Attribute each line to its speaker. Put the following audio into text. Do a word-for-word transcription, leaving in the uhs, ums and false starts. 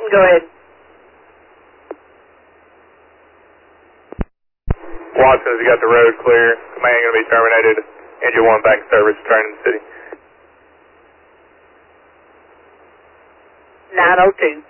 Speaker 1: go ahead.
Speaker 2: Watson, has got the road clear. Command going to be terminated. Engine one back in service, returning to the city.
Speaker 1: nine oh two.